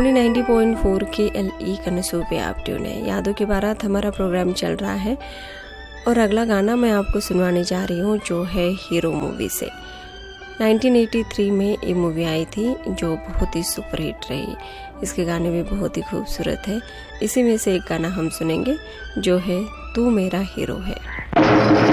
देवभूमि 90.4 KLE कनसू पे आप tune है। यादों की बारात हमारा प्रोग्राम चल रहा है और अगला गाना मैं आपको सुनवाने जा रही हूँ जो है हीरो मूवी से। 1983 में ये मूवी आई थी जो बहुत ही सुपरहिट रही। इसके गाने भी बहुत ही खूबसूरत है। इसी में से एक गाना हम सुनेंगे जो है तू मेरा हीरो है।